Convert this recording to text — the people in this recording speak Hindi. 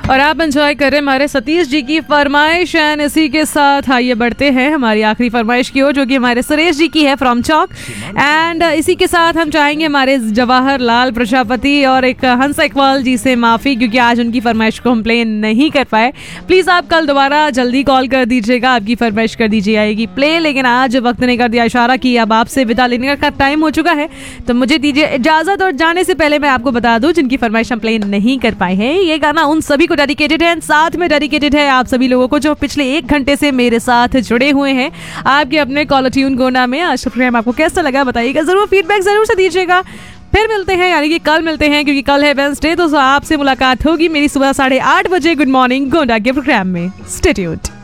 और आप एंजॉय कर रहे हैं हमारे सतीश जी की फरमाइश। एंड इसी के साथ आइए बढ़ते हैं हमारी आखिरी फरमाइश की ओर, जो कि हमारे सुरेश जी की है फ्रॉम चौक। एंड इसी के साथ हम चाहेंगे हमारे जवाहर लाल प्रजापति और एक हंस इकबाल जी से माफ़ी, क्योंकि आज उनकी फरमाइश को हम प्ले नहीं कर पाए। प्लीज़ आप कल दोबारा जल्दी कॉल कर दीजिएगा, आपकी फरमाइश कर दी जाएगी प्ले। लेकिन आज वक्त ने कर दिया इशारा कि अब आपसे विदा लेने का टाइम हो चुका है, तो मुझे दीजिए इजाज़त। और जाने से पहले मैं आपको बता दूं जिनकी फरमाइश हम प्ले नहीं कर पाए हैं, ये गाना उन सभी को डेडिकेटेड है, साथ में डेडिकेटेड है आप सभी लोगों को जो पिछले 1 घंटे से मेरे साथ जुड़े हुए हैं आपके अपने कॉलर ट्यून कोना में। आज का प्रोग्राम आपको कैसा लगा बताइएगा, जरूर फीडबैक जरूर से दीजिएगा। फिर मिलते हैं, यानी कि कल मिलते हैं, क्योंकि कल है वेडनेसडे, तो आपसे मुलाकात होगी मेरी सुबह 8:30 बजे गुड मॉर्निंग गोंडा के प्रोग्राम में। Stay tuned.